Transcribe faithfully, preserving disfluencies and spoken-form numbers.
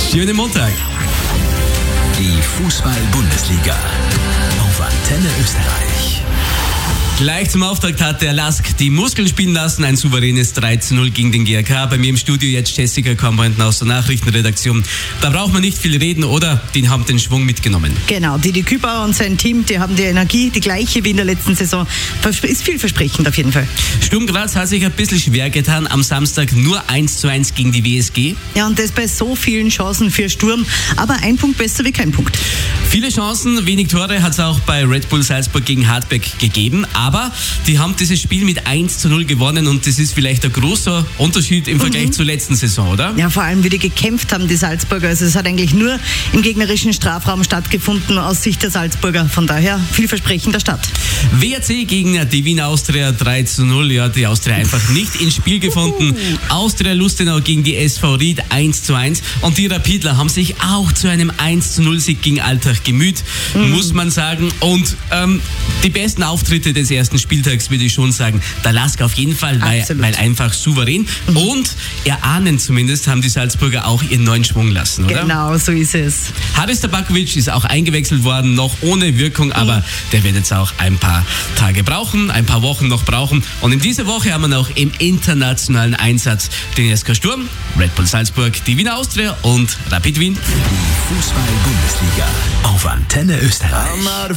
Schönen Montag. Die Fußball-Bundesliga auf Antenne Österreich. Gleich zum Auftakt hat der Lask die Muskeln spielen lassen. Ein souveränes drei zu null gegen den G A K. Bei mir im Studio jetzt Jessica Kornbrandner aus der Nachrichtenredaktion. Da braucht man nicht viel reden, oder? Die haben den Schwung mitgenommen. Genau, Didi Kübauer und sein Team, die haben die Energie, die gleiche wie in der letzten Saison. Ist vielversprechend auf jeden Fall. Sturm Graz hat sich ein bisschen schwer getan. Am Samstag nur eins zu eins gegen die W S G. Ja, und das bei so vielen Chancen für Sturm. Aber ein Punkt besser wie kein Punkt. Viele Chancen, wenig Tore hat es auch bei Red Bull Salzburg gegen Hartberg gegeben. Aber die haben dieses Spiel mit eins zu null gewonnen und das ist vielleicht ein großer Unterschied im Vergleich mhm. zur letzten Saison, oder? Ja, vor allem wie die gekämpft haben, die Salzburger. Also es hat eigentlich nur im gegnerischen Strafraum stattgefunden aus Sicht der Salzburger. Von daher vielversprechender Start. W R C gegen die Wien Austria drei zu null. Ja, die Austria einfach nicht ins Spiel gefunden. Uh. Austria Lustenau gegen die S V Ried eins zu eins. Und die Rapidler haben sich auch zu einem eins zu null Sieg gegen Altach gemüht, mhm. muss man sagen. Und ähm, die besten Auftritte des ersten Spieltags würde ich schon sagen. Der Lask auf jeden Fall, weil, weil einfach souverän. Mhm. Und erahnen zumindest haben die Salzburger auch ihren neuen Schwung lassen, oder? Genau, so ist es. Haris Tabakovic ist auch eingewechselt worden, noch ohne Wirkung, aber mhm. der wird jetzt auch ein paar Tage brauchen, ein paar Wochen noch brauchen. Und in dieser Woche haben wir noch im internationalen Einsatz den S K Sturm, Red Bull Salzburg, die Wiener Austria und Rapid Wien. Die Fußball-Bundesliga auf Antenne Österreich.